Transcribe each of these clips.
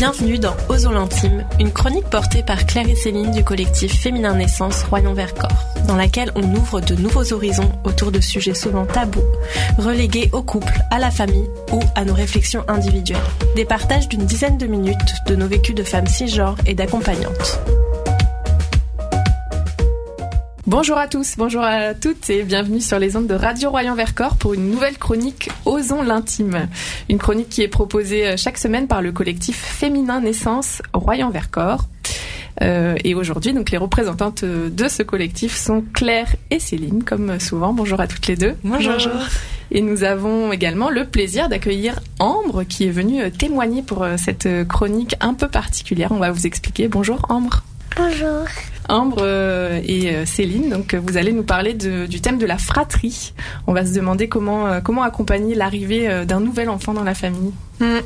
Bienvenue dans Osons l'intime, une chronique portée par Claire et Céline du collectif Féminin Naissance Royan-Vercors, dans laquelle on ouvre de nouveaux horizons autour de sujets souvent tabous, relégués au couple, à la famille ou à nos réflexions individuelles. Des partages d'une dizaine de minutes de nos vécus de femmes cisgenres et d'accompagnantes. Bonjour à tous, bonjour à toutes et bienvenue sur les ondes de Radio Royan-Vercors pour une nouvelle chronique Osons l'intime. Une chronique qui est proposée chaque semaine par le collectif Féminin Naissance Royan-Vercors. Et aujourd'hui, donc, les représentantes de ce collectif sont Claire et Céline, comme souvent. Bonjour à toutes les deux. Bonjour. Et nous avons également le plaisir d'accueillir Ambre qui est venue témoigner pour cette chronique un peu particulière. On va vous expliquer. Bonjour Ambre. Bonjour. Ambre et Céline, donc vous allez nous parler du thème de la fratrie. On va se demander comment accompagner l'arrivée d'un nouvel enfant dans la famille.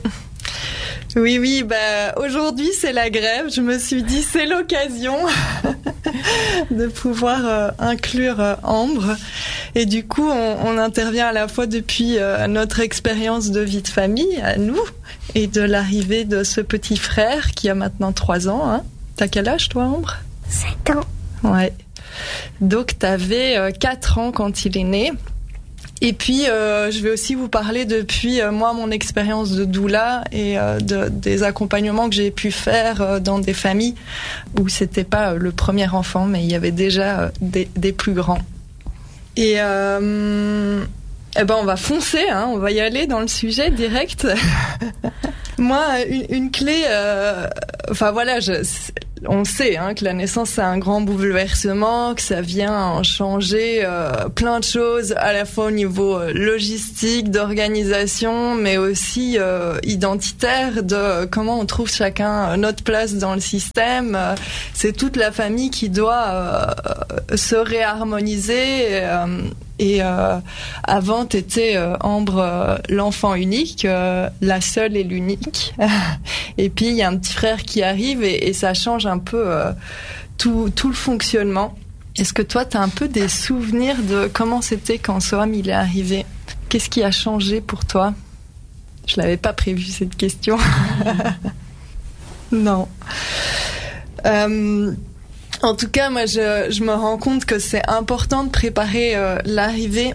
Oui, aujourd'hui c'est la grève. Je me suis dit c'est l'occasion de pouvoir inclure Ambre. Et du coup, on intervient à la fois depuis notre expérience de vie de famille, à nous, et de l'arrivée de ce petit frère qui a maintenant 3 ans. Hein. T'as quel âge toi, Ambre ? 7 ans. Ouais. Donc t'avais 4 ans quand il est né. Et puis je vais aussi vous parler depuis moi mon expérience de doula et des accompagnements que j'ai pu faire dans des familles où c'était pas le premier enfant mais il y avait déjà des plus grands. Et on va foncer, hein, on va y aller dans le sujet direct. Moi, une clé, on sait que la naissance c'est un grand bouleversement, que ça vient changer plein de choses, à la fois au niveau logistique, d'organisation, mais aussi identitaire, de comment on trouve chacun notre place dans le système. C'est toute la famille qui doit se réharmoniser. Et avant, t'étais Ambre, l'enfant unique, la seule et l'unique. Et puis il y a un petit frère qui arrive et ça change un peu tout le fonctionnement. Est-ce que toi, t'as un peu des souvenirs de comment c'était quand Soham il est arrivé ? Qu'est-ce qui a changé pour toi ? Je l'avais pas prévu cette question. Non. En tout cas, moi, je me rends compte que c'est important de préparer l'arrivée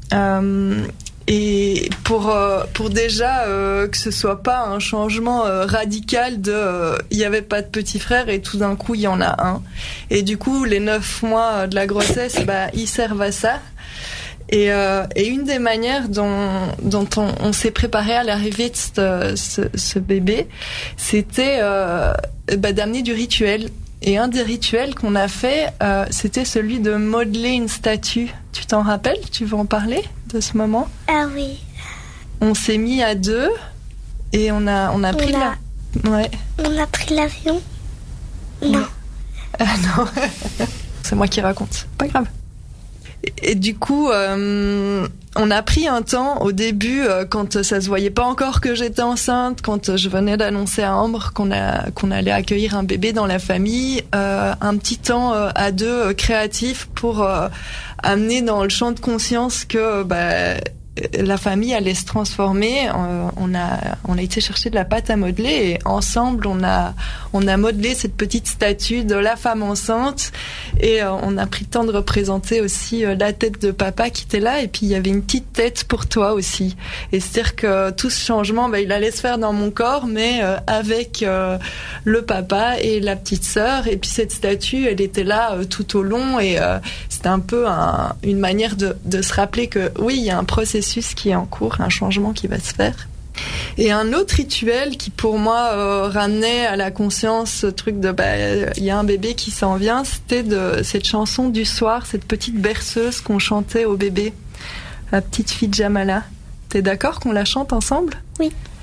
et pour déjà que ce soit pas un changement radical de il y avait pas de petit frère et tout d'un coup il y en a un. Et du coup, les 9 mois de la grossesse, ils servent à ça. Et une des manières dont on s'est préparé à l'arrivée de ce bébé, c'était d'amener du rituel. Et un des rituels qu'on a fait, c'était celui de modeler une statue. Tu t'en rappelles ? Tu veux en parler de ce moment ? Ah oui. On s'est mis à 2 et on a pris Ouais. On a pris l'avion ? Non. Ah non. C'est moi qui raconte. Pas grave. Et du coup, on a pris un temps au début, quand ça se voyait pas encore que j'étais enceinte, quand je venais d'annoncer à Ambre qu'on allait accueillir un bébé dans la famille, un petit temps à 2 créatif pour amener dans le champ de conscience que la famille allait se transformer. On a été chercher de la pâte à modeler et ensemble on a modelé cette petite statue de la femme enceinte et on a pris le temps de représenter aussi la tête de papa qui était là et puis il y avait une petite tête pour toi aussi. Et c'est-à-dire que tout ce changement, il allait se faire dans mon corps mais avec le papa et la petite sœur et puis cette statue elle était là tout au long et c'était un peu une manière de se rappeler que oui il y a un processus qui est en cours, un changement qui va se faire. Et un autre rituel qui pour moi ramenait à la conscience ce truc de il y a un bébé qui s'en vient, c'était de cette chanson du soir, cette petite berceuse qu'on chantait au bébé, la petite fille de Jamala. T'es d'accord qu'on la chante ensemble ? Oui.